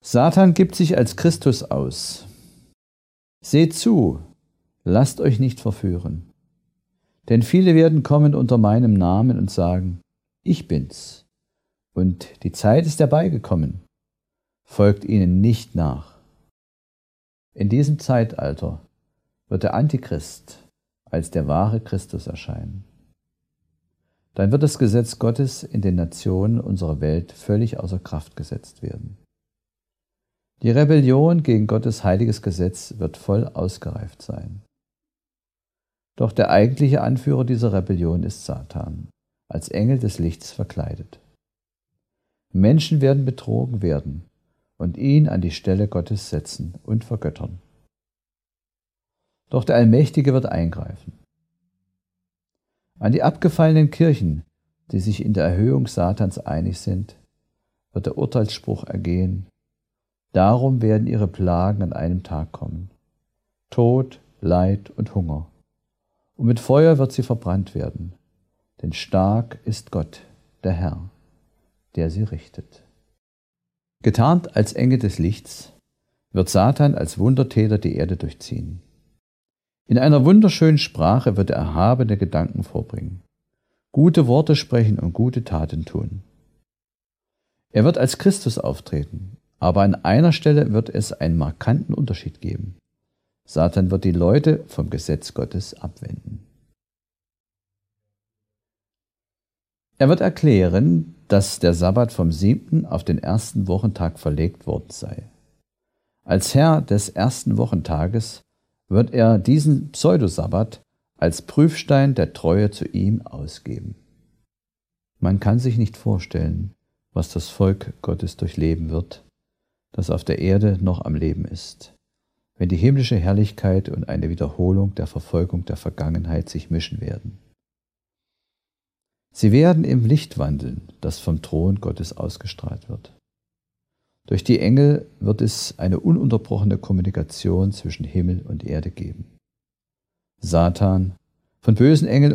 Satan gibt sich als Christus aus. Seht zu, lasst euch nicht verführen. Denn viele werden kommen unter meinem Namen und sagen, ich bin's. Und die Zeit ist herbeigekommen. Folgt ihnen nicht nach. In diesem Zeitalter wird der Antichrist als der wahre Christus erscheinen. Dann wird das Gesetz Gottes in den Nationen unserer Welt völlig außer Kraft gesetzt werden. Die Rebellion gegen Gottes heiliges Gesetz wird voll ausgereift sein. Doch der eigentliche Anführer dieser Rebellion ist Satan, als Engel des Lichts verkleidet. Menschen werden betrogen werden und ihn an die Stelle Gottes setzen und vergöttern. Doch der Allmächtige wird eingreifen. An die abgefallenen Kirchen, die sich in der Erhöhung Satans einig sind, wird der Urteilsspruch ergehen: Darum werden ihre Plagen an einem Tag kommen: Tod, Leid und Hunger. Und mit Feuer wird sie verbrannt werden, denn stark ist Gott, der Herr, der sie richtet. Getarnt als Engel des Lichts wird Satan als Wundertäter die Erde durchziehen. In einer wunderschönen Sprache wird er erhabene Gedanken vorbringen, gute Worte sprechen und gute Taten tun. Er wird als Christus auftreten, aber an einer Stelle wird es einen markanten Unterschied geben. Satan wird die Leute vom Gesetz Gottes abwenden. Er wird erklären, dass der Sabbat vom 7. auf den 1. Wochentag verlegt worden sei. Als Herr des 1. Wochentages wird er diesen Pseudosabbat als Prüfstein der Treue zu ihm ausgeben. Man kann sich nicht vorstellen, was das Volk Gottes durchleben wird, das auf der Erde noch am Leben ist, wenn die himmlische Herrlichkeit und eine Wiederholung der Verfolgung der Vergangenheit sich mischen werden. Sie werden im Licht wandeln, das vom Thron Gottes ausgestrahlt wird. Durch die Engel wird es eine ununterbrochene Kommunikation zwischen Himmel und Erde geben. Satan, von bösen Engeln